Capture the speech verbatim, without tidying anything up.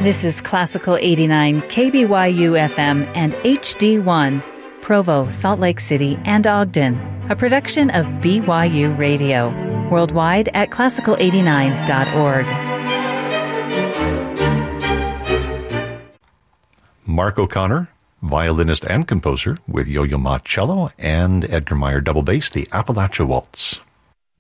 This is Classical eighty-nine, K B Y U F M and H D one, Provo, Salt Lake City, and Ogden, a production of B Y U Radio, worldwide at classical eighty-nine dot org. Mark O'Connor, violinist and composer, with Yo-Yo Ma cello and Edgar Meyer double bass, the Appalachia Waltz.